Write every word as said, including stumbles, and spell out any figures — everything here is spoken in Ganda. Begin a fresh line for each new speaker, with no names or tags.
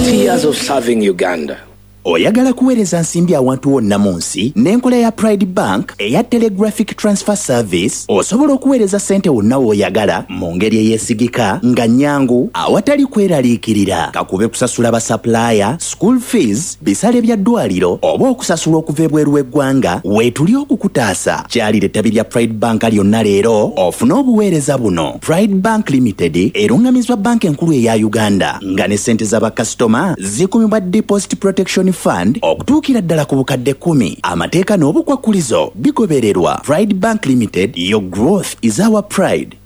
thirty years of serving Uganda.
Oyagala kuweereza nsimbi awantu wonna mu nsi n'enkola ya Pride Bank eya Telegraphic Transfer Service osobola okuweereza ssente wonna w'oyagala mu ngeri eyeesigika nga nnyangu awatali kweraliikirira kakube kusasula basapulaaya, school fees, bisale bya ddwaliro oba okusasula okuva ebweru w'eggwanga weetuli okukutaasa. Kyalira ettabi lya Pride Bank lyonna leero ofune obuweereza buno. Pride Bank Limited erungamizwa banka enkulu eya Uganda nga ne ssente z'abakasitoma zikumibwa Deposit Protection Fund okutuukira ddala ku bukadde kumi. Amateeka n'obukwakulizo bigobererwa. Pride Bank Limited, your growth is our pride.